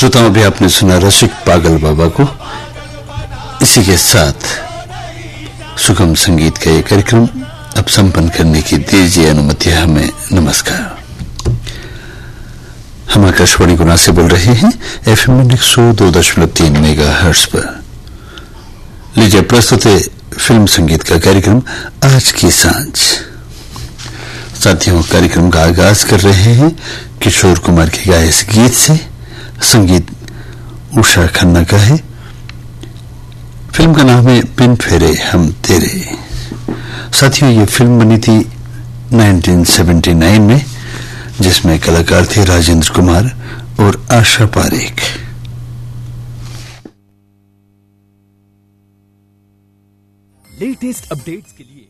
श्रोताओं, अभी आपने सुना रसिक पागल बाबा को। इसी के साथ सुगम संगीत का ये कार्यक्रम अब संपन्न करने की दीजिए अनुमति हमें। नमस्कार। हम आकाशवाणी गुना से बोल रहे हैं FM 102.3 मेगाहर्ट्ज पर। लीजिए प्रस्तुत है फिल्म संगीत का कार्यक्रम आज की सांझ। साथियों, कार्यक्रम का आगाज कर रहे हैं किशोर कुमार के गाए इस गीत से। संगीत उषा खन्ना का है। फिल्म का नाम है बिन फेरे हम तेरे। साथियों, ये फिल्म बनी थी 1979 में, जिसमें कलाकार थे राजेंद्र कुमार और आशा पारेख। लेटेस्ट अपडेट्स के लिए